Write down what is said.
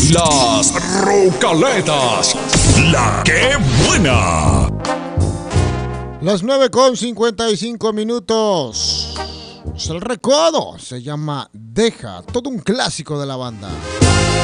Las Rocaletas. La que buena. Las 9:55. Es el recodo. Se llama Deja. Todo un clásico de la banda.